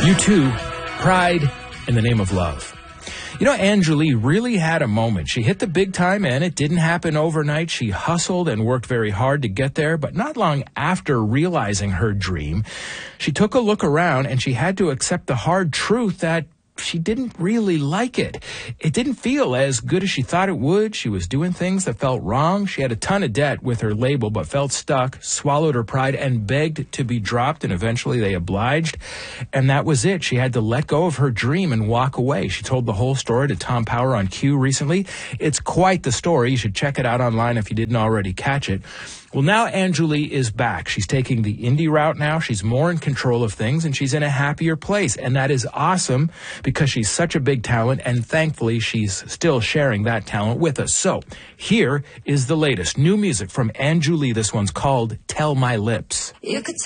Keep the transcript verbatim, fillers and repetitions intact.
U two, Pride in the Name of Love. You know, Angelique really had a moment. She hit the big time, and it didn't happen overnight. She hustled and worked very hard to get there, but not long after realizing her dream, she took a look around and she had to accept the hard truth that she didn't really like it. It didn't feel as good as she thought it would. She was doing things that felt wrong. She had a ton of debt with her label, but felt stuck, swallowed her pride, and begged to be dropped, and eventually they obliged. And that was it. She had to let go of her dream and walk away. She told the whole story to Tom Power on Q recently. It's quite the story. You should check it out online if you didn't already catch it. Well, now Angelique is back. She's taking the indie route now. She's more in control of things, and she's in a happier place. And that is awesome because she's such a big talent, and thankfully she's still sharing that talent with us. So here is the latest new music from Angelique. This one's called Tell My Lips. You could